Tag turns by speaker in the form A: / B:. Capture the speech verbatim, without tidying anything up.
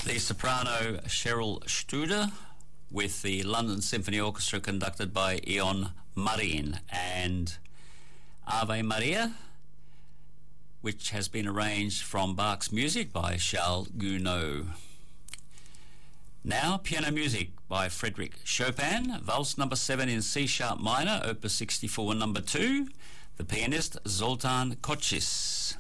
A: the soprano Cheryl Studer with the London Symphony Orchestra conducted by Ion Marin, and Ave Maria, which has been arranged from Bach's music by Charles Gounod. Now, piano music by Frédéric Chopin, Valse number seven in C-sharp minor, opus sixty-four number two, the pianist Zoltan Kocis.